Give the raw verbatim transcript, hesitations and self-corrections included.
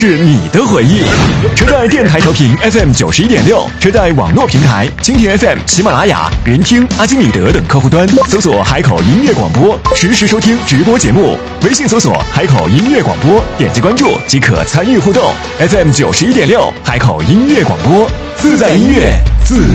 是你的回忆。车载电台调频 F M 九十一点六，车载网络平台蜻蜓 F M、喜马拉雅、云听、阿基米德等客户端搜索海口音乐广播，实时收听直播节目。微信搜索海口音乐广播，点击关注即可参与互动。F M 九十一点六，海口音乐广播，自在音乐，自。